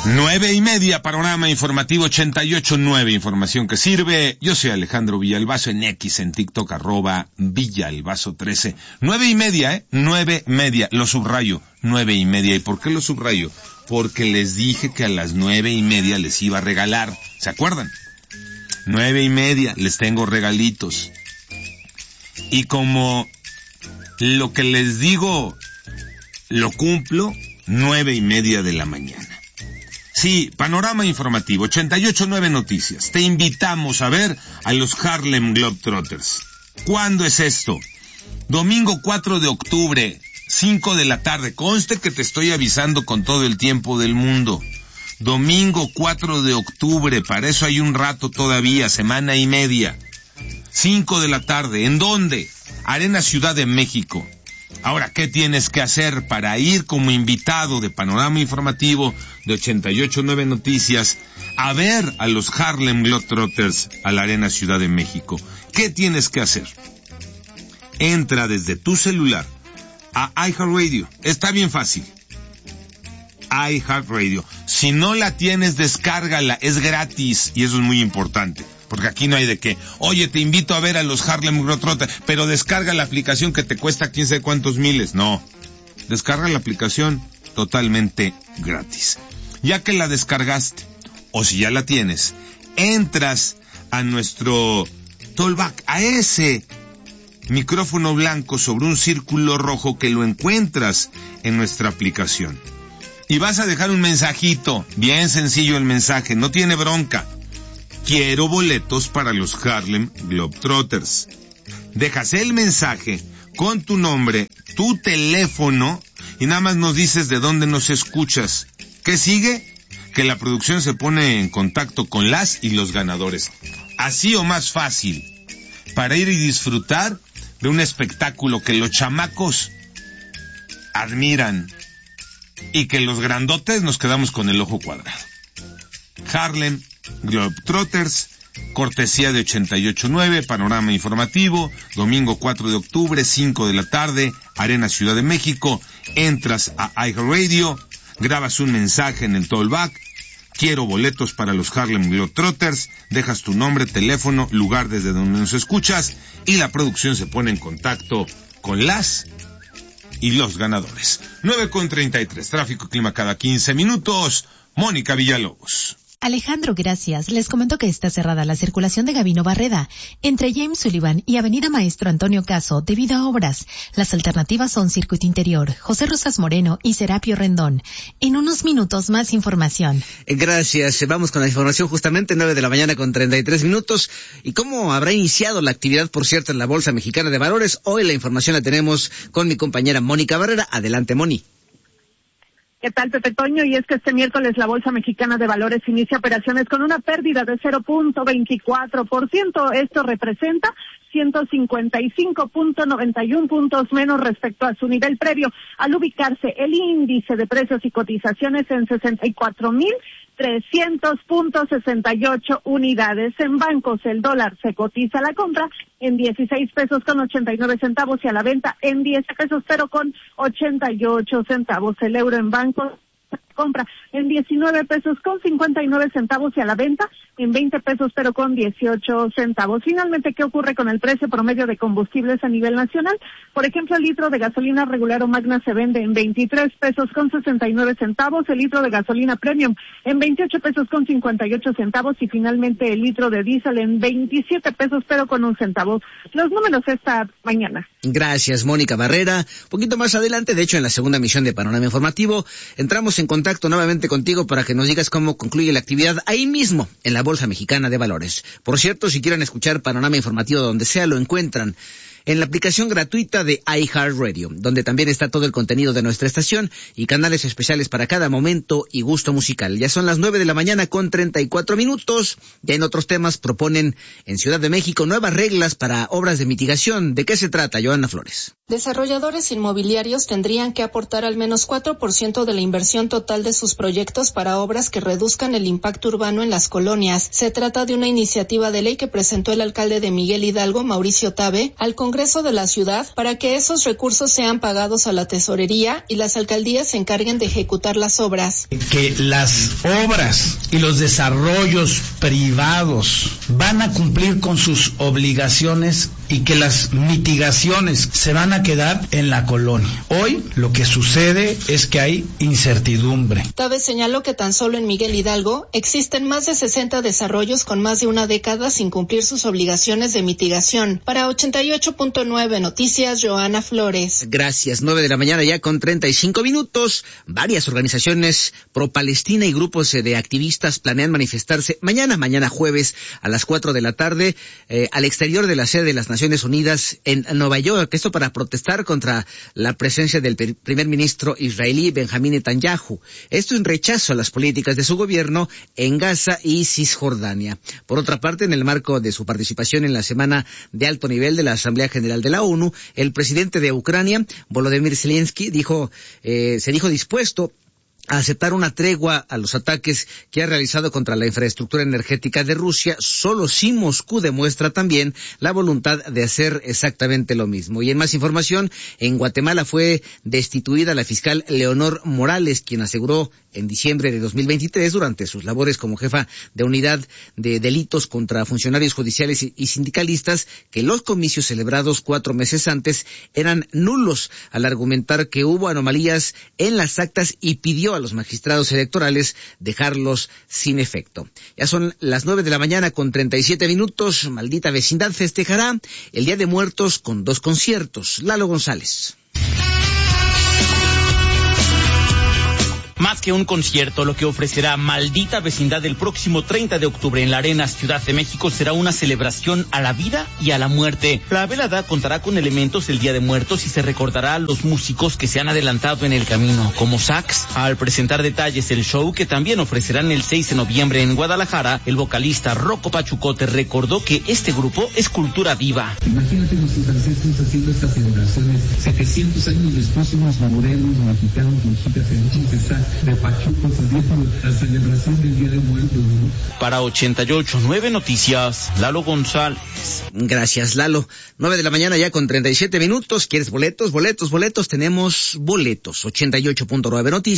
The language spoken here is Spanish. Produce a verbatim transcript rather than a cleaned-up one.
Nueve y media, panorama informativo ochenta y ocho nueve, información que sirve. Yo soy Alejandro Villalbazo, en X, en TikTok, arroba Villalbazo trece. Nueve y media, ¿eh? Nueve media, lo subrayo, nueve y media. ¿Y por qué lo subrayo? Porque les dije que a las nueve y media les iba a regalar, ¿se acuerdan? Nueve y media, les tengo regalitos. Y como lo que les digo lo cumplo, nueve y media de la mañana. Sí, panorama informativo, ochenta y ocho nueve noticias. Te invitamos a ver a los Harlem Globetrotters. ¿Cuándo es esto? Domingo cuatro de octubre, cinco de la tarde. Conste que te estoy avisando con todo el tiempo del mundo. Domingo cuatro de octubre, para eso hay un rato todavía, semana y media. cinco de la tarde. ¿En dónde? Arena Ciudad de México. Ahora, ¿qué tienes que hacer para ir como invitado de panorama informativo de ochenta y ocho nueve noticias a ver a los Harlem Globetrotters a la Arena Ciudad de México? ¿Qué tienes que hacer? Entra desde tu celular a iHeartRadio. Está bien fácil. iHeartRadio. Si no la tienes, descárgala. Es gratis y eso es muy importante. Porque aquí no hay de qué. Oye, te invito a ver a los Harlem Globetrotters, pero descarga la aplicación que te cuesta quién sabe cuántos miles. No. Descarga la aplicación totalmente gratis. Ya que la descargaste, o si ya la tienes, entras a nuestro Talkback, a ese micrófono blanco sobre un círculo rojo que lo encuentras en nuestra aplicación. Y vas a dejar un mensajito, bien sencillo el mensaje, no tiene bronca. Quiero boletos para los Harlem Globetrotters. Dejas el mensaje con tu nombre, tu teléfono y nada más nos dices de dónde nos escuchas. ¿Qué sigue? Que la producción se pone en contacto con las y los ganadores. Así o más fácil, para ir y disfrutar de un espectáculo que los chamacos admiran y que los grandotes nos quedamos con el ojo cuadrado. Harlem Globetrotters, cortesía de ochenta y ocho nueve, panorama informativo, domingo cuatro de octubre, cinco de la tarde, Arena Ciudad de México. Entras a iHeartRadio, grabas un mensaje en el Talkback, quiero boletos para los Harlem Globetrotters, dejas tu nombre, teléfono, lugar desde donde nos escuchas y la producción se pone en contacto con las y los ganadores. nueve con treinta y tres, tráfico y clima cada quince minutos, Mónica Villalobos. Alejandro, gracias. Les comento que está cerrada la circulación de Gabino Barreda entre James Sullivan y Avenida Maestro Antonio Caso debido a obras. Las alternativas son Circuito Interior, José Rosas Moreno y Serapio Rendón. En unos minutos más información. Gracias. Vamos con la información justamente nueve de la mañana con treinta y tres minutos. ¿Y cómo habrá iniciado la actividad, por cierto, en la Bolsa Mexicana de Valores? Hoy la información la tenemos con mi compañera Mónica Barrera. Adelante, Moni. ¿Qué tal, Pepe Toño? Y es que este miércoles la Bolsa Mexicana de Valores inicia operaciones con una pérdida de cero punto veinticuatro por ciento. Esto representa ciento cincuenta y cinco punto noventa y uno puntos menos respecto a su nivel previo, al ubicarse el índice de precios y cotizaciones en sesenta y cuatro mil trescientos punto sesenta y ocho unidades. En bancos el dólar se cotiza a la compra en dieciséis pesos con ochenta y nueve centavos y a la venta en diez pesos pero con ochenta y ocho centavos. El euro en bancos compra en diecinueve pesos con cincuenta y nueve centavos y a la venta en veinte pesos pero con dieciocho centavos. Finalmente, ¿qué ocurre con el precio promedio de combustibles a nivel nacional? Por ejemplo, el litro de gasolina regular o magna se vende en veintitrés pesos con sesenta y nueve centavos, el litro de gasolina premium en veintiocho pesos con cincuenta y ocho centavos y finalmente el litro de diésel en veintisiete pesos pero con un centavo. Los números esta mañana. Gracias, Mónica Barrera. Un poquito más adelante, de hecho en la segunda emisión de Panorama Informativo, entramos en contacto nuevamente contigo para que nos digas cómo concluye la actividad ahí mismo en la Bolsa Mexicana de Valores. Por cierto, si quieren escuchar Panorama Informativo donde sea, lo encuentran en la aplicación gratuita de iHeartRadio, donde también está todo el contenido de nuestra estación y canales especiales para cada momento y gusto musical. Ya son las nueve de la mañana con treinta y cuatro minutos. Ya en otros temas proponen en Ciudad de México nuevas reglas para obras de mitigación. ¿De qué se trata, Joana Flores? Desarrolladores inmobiliarios tendrían que aportar al menos cuatro por ciento de la inversión total de sus proyectos para obras que reduzcan el impacto urbano en las colonias. Se trata de una iniciativa de ley que presentó el alcalde de Miguel Hidalgo, Mauricio Tabe, al Congreso Congreso de la ciudad para que esos recursos sean pagados a la tesorería y las alcaldías se encarguen de ejecutar las obras. Que las obras y los desarrollos privados van a cumplir con sus obligaciones y que las mitigaciones se van a quedar en la colonia. Hoy lo que sucede es que hay incertidumbre. Tabe señaló que tan solo en Miguel Hidalgo existen más de sesenta desarrollos con más de una década sin cumplir sus obligaciones de mitigación. Para ochenta y ocho punto nueve Noticias, Joana Flores. Gracias. nueve de la mañana ya con treinta y cinco minutos. Varias organizaciones pro-Palestina y grupos de activistas planean manifestarse mañana, mañana jueves a las cuatro de la tarde eh, al exterior de la sede de las Naciones Unidas en Nueva York. Esto para protestar contra la presencia del primer ministro israelí Benjamín Netanyahu. Esto en rechazo a las políticas de su gobierno en Gaza y Cisjordania. Por otra parte, en el marco de su participación en la semana de alto nivel de la Asamblea General de la ONU, el presidente de Ucrania, Volodymyr Zelensky, dijo, eh, se dijo dispuesto a aceptar una tregua a los ataques que ha realizado contra la infraestructura energética de Rusia, solo si Moscú demuestra también la voluntad de hacer exactamente lo mismo. Y en más información, en Guatemala fue destituida la fiscal Leonor Morales, quien aseguró en diciembre de dos mil veintitrés, durante sus labores como jefa de unidad de delitos contra funcionarios judiciales y sindicalistas, que los comicios celebrados cuatro meses antes eran nulos, al argumentar que hubo anomalías en las actas y pidió a los magistrados electorales dejarlos sin efecto. Ya son las nueve de la mañana con treinta y siete minutos. Maldita Vecindad festejará el Día de Muertos con dos conciertos. Lalo González. Más que un concierto, lo que ofrecerá Maldita Vecindad el próximo treinta de octubre en la Arena Ciudad de México será una celebración a la vida y a la muerte. La velada contará con elementos del Día de Muertos y se recordará a los músicos que se han adelantado en el camino, como Sax. Al presentar detalles del show que también ofrecerán el seis de noviembre en Guadalajara, el vocalista Rocco Pachucote recordó que este grupo es cultura viva. Imagínate nuestros ancestros haciendo estas celebraciones setecientos años después, unos morenos, mexicanos, mexicanos, está de Pachuco haciendo la celebración del Día de Muertos, ¿no? Para ochenta y ocho punto nueve Noticias, Lalo González. Gracias, Lalo. nueve de la mañana ya con treinta y siete minutos. ¿Quieres boletos? Boletos, boletos. Tenemos boletos. ochenta y ocho punto nueve Noticias.